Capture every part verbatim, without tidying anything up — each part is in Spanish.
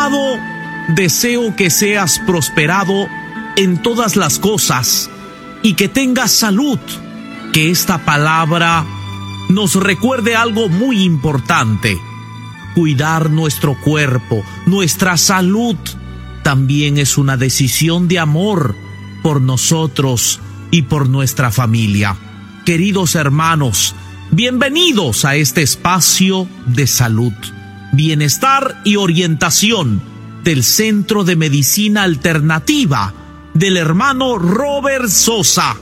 Amado, deseo que seas prosperado en todas las cosas y que tengas salud. Que esta palabra nos recuerde algo muy importante: cuidar nuestro cuerpo, nuestra salud, también es una decisión de amor por nosotros y por nuestra familia. Queridos hermanos, bienvenidos a este espacio de salud, bienestar y orientación del Centro de Medicina Alternativa del hermano Robert Sosa.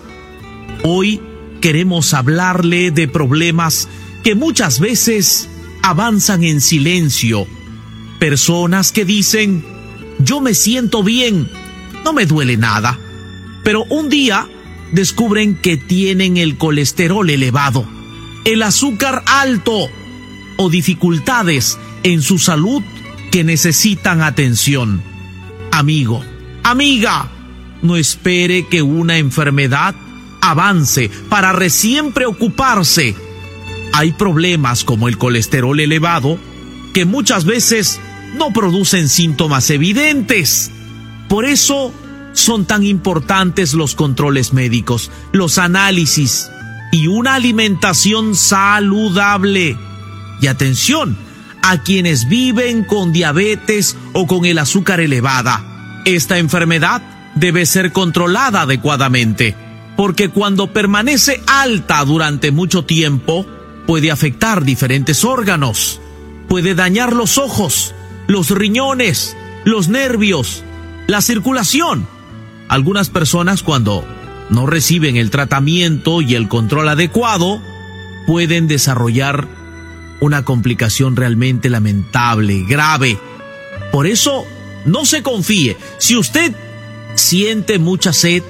Hoy queremos hablarle de problemas que muchas veces avanzan en silencio. Personas que dicen: yo me siento bien, no me duele nada. Pero un día descubren que tienen el colesterol elevado, el azúcar alto o dificultades en su salud que necesitan atención. Amigo, amiga, no espere que una enfermedad avance para recién preocuparse. Hay problemas como el colesterol elevado que muchas veces no producen síntomas evidentes. Por eso son tan importantes los controles médicos, los análisis y una alimentación saludable. Y atención a quienes viven con diabetes o con el azúcar elevada. Esta enfermedad debe ser controlada adecuadamente, porque cuando permanece alta durante mucho tiempo, puede afectar diferentes órganos. Puede dañar los ojos, los riñones, los nervios, la circulación. Algunas personas, cuando no reciben el tratamiento y el control adecuado, pueden desarrollar una complicación realmente lamentable, grave. Por eso, no se confíe. Si usted siente mucha sed,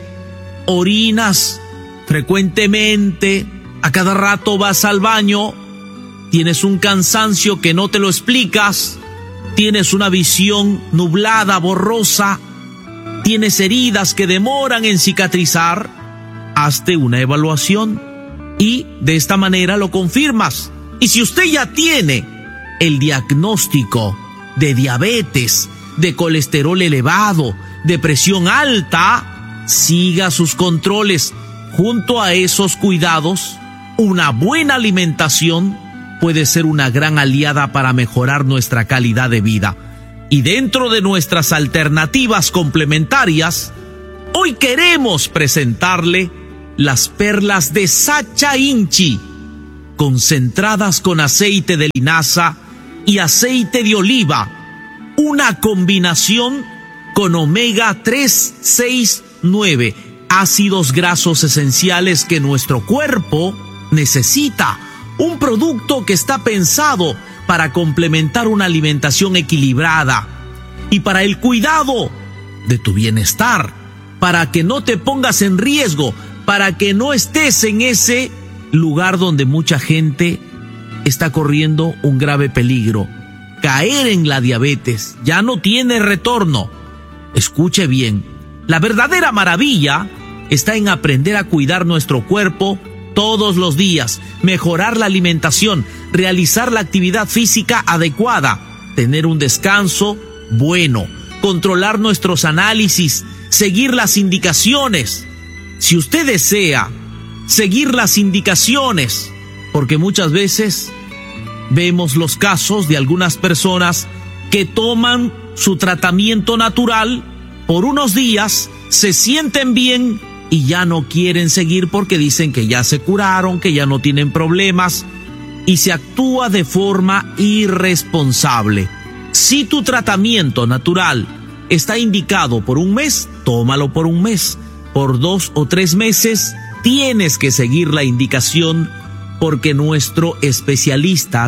orinas frecuentemente, a cada rato vas al baño, tienes un cansancio que no te lo explicas, tienes una visión nublada, borrosa, tienes heridas que demoran en cicatrizar, hazte una evaluación y de esta manera lo confirmas. Y si usted ya tiene el diagnóstico de diabetes, de colesterol elevado, de presión alta, siga sus controles. Junto a esos cuidados, una buena alimentación puede ser una gran aliada para mejorar nuestra calidad de vida. Y dentro de nuestras alternativas complementarias, hoy queremos presentarle las perlas de Sacha Inchi, concentradas con aceite de linaza y aceite de oliva, una combinación con omega tres, seis, nueve, ácidos grasos esenciales que nuestro cuerpo necesita. Un producto que está pensado para complementar una alimentación equilibrada y para el cuidado de tu bienestar, para que no te pongas en riesgo, para que no estés en ese lugar donde mucha gente está corriendo un grave peligro. Caer en la diabetes ya no tiene retorno. Escuche bien, la verdadera maravilla está en aprender a cuidar nuestro cuerpo todos los días, mejorar la alimentación, realizar la actividad física adecuada, tener un descanso bueno, controlar nuestros análisis, seguir las indicaciones. Si usted desea seguir las indicaciones, porque muchas veces vemos los casos de algunas personas que toman su tratamiento natural por unos días, se sienten bien y ya no quieren seguir porque dicen que ya se curaron, que ya no tienen problemas, y se actúa de forma irresponsable. Si tu tratamiento natural está indicado por un mes, tómalo por un mes. Por dos o tres meses tienes que seguir la indicación, porque nuestro especialista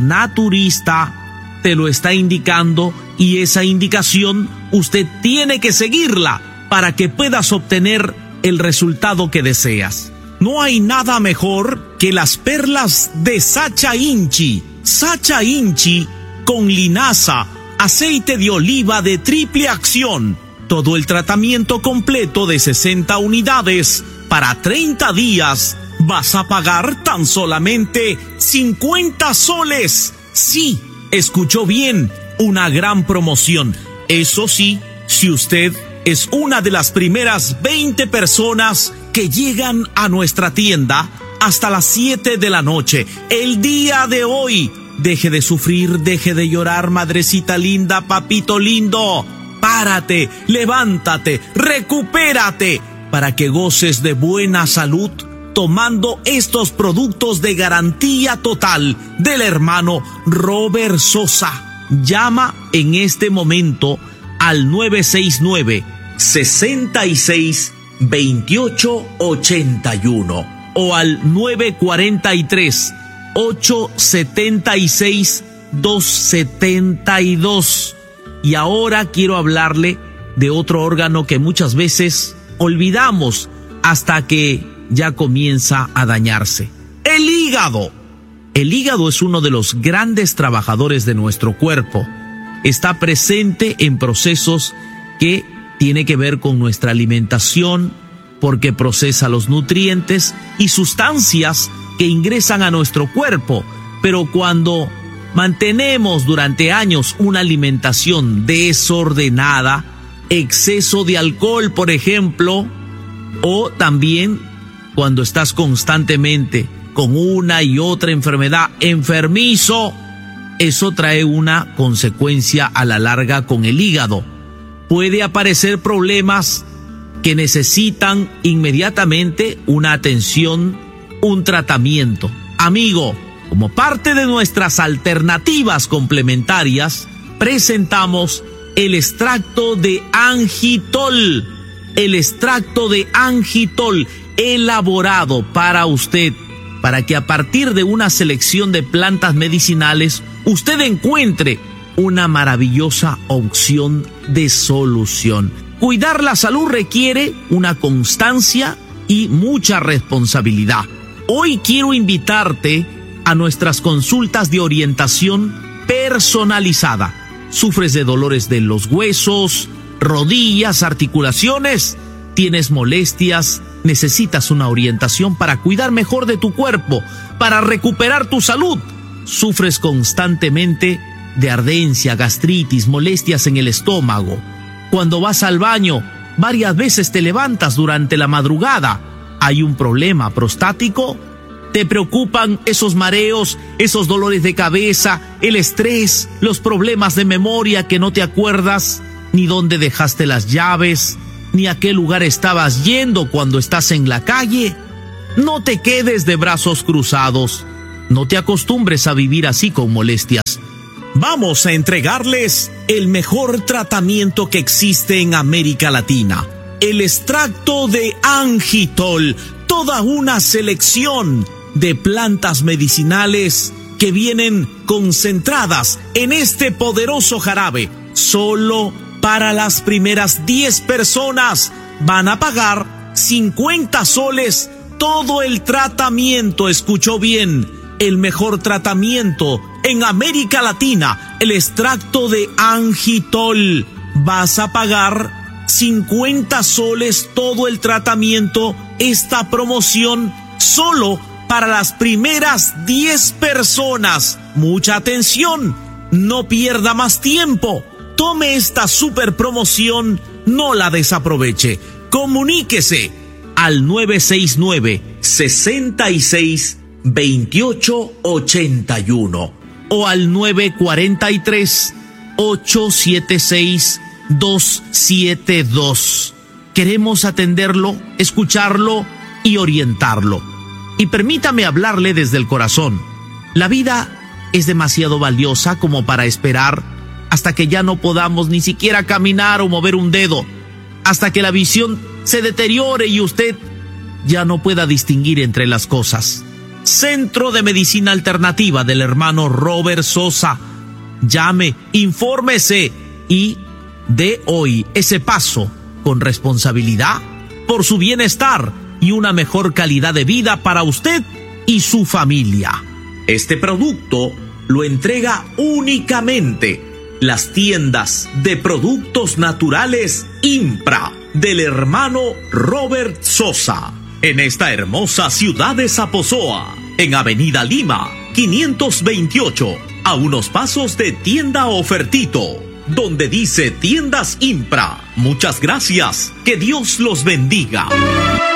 naturista te lo está indicando, y esa indicación usted tiene que seguirla para que puedas obtener el resultado que deseas. No hay nada mejor que las perlas de Sacha Inchi. Sacha Inchi con linaza, aceite de oliva de triple acción. Todo el tratamiento completo de sesenta unidades para treinta días. Vas a pagar tan solamente cincuenta soles. Sí, escuchó bien, una gran promoción. Eso sí, si usted es una de las primeras veinte personas que llegan a nuestra tienda hasta las siete de la noche, el día de hoy. Deje de sufrir, deje de llorar, madrecita linda, papito lindo. Párate, levántate, recupérate, para que goces de buena salud tomando estos productos de garantía total del hermano Robert Sosa. Llama en este momento al nueve seis nueve, seis seis, dos ocho ocho uno o al nueve cuatro tres, ocho siete seis, dos siete dos. Y ahora quiero hablarle de otro órgano que muchas veces olvidamos hasta que ya comienza a dañarse. El hígado. El hígado es uno de los grandes trabajadores de nuestro cuerpo. Está presente en procesos que tiene que ver con nuestra alimentación, porque procesa los nutrientes y sustancias que ingresan a nuestro cuerpo. Pero cuando mantenemos durante años una alimentación desordenada, exceso de alcohol, por ejemplo, o también cuando estás constantemente con una y otra enfermedad, enfermizo, eso trae una consecuencia a la larga con el hígado. Puede aparecer problemas que necesitan inmediatamente una atención, un tratamiento. Amigo, como parte de nuestras alternativas complementarias, presentamos el extracto de Angitol. El extracto de Angitol elaborado para usted, para que a partir de una selección de plantas medicinales usted encuentre una maravillosa opción de solución. Cuidar la salud requiere una constancia y mucha responsabilidad. Hoy quiero invitarte a nuestras consultas de orientación personalizada. ¿Sufres de dolores de los huesos, rodillas, articulaciones? ¿Tienes molestias? ¿Necesitas una orientación para cuidar mejor de tu cuerpo, para recuperar tu salud? ¿Sufres constantemente de ardencia, gastritis, molestias en el estómago? Cuando vas al baño, varias veces te levantas durante la madrugada. ¿Hay un problema prostático? ¿Te preocupan esos mareos, esos dolores de cabeza, el estrés, los problemas de memoria que no te acuerdas ni dónde dejaste las llaves, ni a qué lugar estabas yendo cuando estás en la calle? No te quedes de brazos cruzados. No te acostumbres a vivir así con molestias. Vamos a entregarles el mejor tratamiento que existe en América Latina. El extracto de Angitol, toda una selección de plantas medicinales que vienen concentradas en este poderoso jarabe. Solo para las primeras diez personas van a pagar cincuenta soles todo el tratamiento. Escuchó bien, el mejor tratamiento en América Latina, el extracto de Angitol. Vas a pagar cincuenta soles todo el tratamiento. Esta promoción solo para las primeras diez personas. Mucha atención, no pierda más tiempo. Tome esta super promoción, no la desaproveche. Comuníquese al nueve seis nueve, seis seis, dos ocho ocho uno o al nueve cuatro tres, ocho siete seis, dos siete dos. Queremos atenderlo, escucharlo y orientarlo. Y permítame hablarle desde el corazón. La vida es demasiado valiosa como para esperar hasta que ya no podamos ni siquiera caminar o mover un dedo, hasta que la visión se deteriore y usted ya no pueda distinguir entre las cosas. Centro de Medicina Alternativa del hermano Robert Sosa. Llame, infórmese y dé hoy ese paso con responsabilidad por su bienestar y una mejor calidad de vida para usted y su familia. Este producto lo entrega únicamente las tiendas de productos naturales Impra del hermano Robert Sosa, en esta hermosa ciudad de Zaposoa, en Avenida Lima, quinientos veintiocho, a unos pasos de Tienda Ofertito. donde dice Tiendas Impra. Muchas gracias. Que Dios los bendiga.